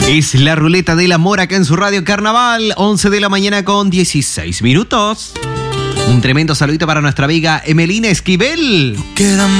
Es la ruleta del amor acá en su radio Carnaval, 11 de la mañana con 16 minutos. Un tremendo saludito para nuestra amiga Emelina Esquivel.